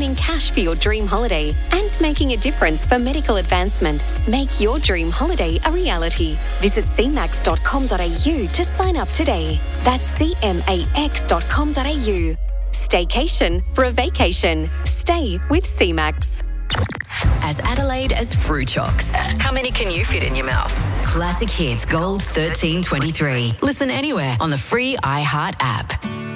earning cash for your dream holiday, and making a difference for medical advancement. Make your dream holiday a reality. Visit cmax.com.au to sign up today. That's cmax.com.au. Staycation for a vacation. Stay with CMAX. As Adelaide as Fruit Chocks. How many can you fit in your mouth? Classic Hits Gold 1323. Listen anywhere on the free iHeart app.